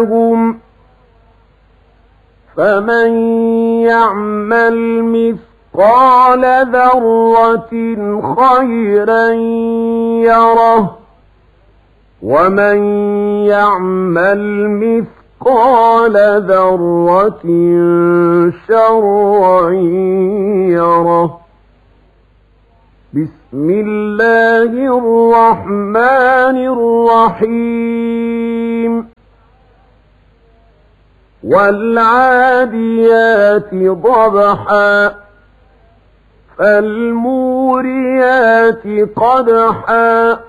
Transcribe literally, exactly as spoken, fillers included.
لهم فمن يعمل مثقال ذرة خيرا يره ومن يعمل مثقال ذرة شرا يره. بسم الله الرحمن الرحيم. والعاديات ضبحا فالموريات قدحا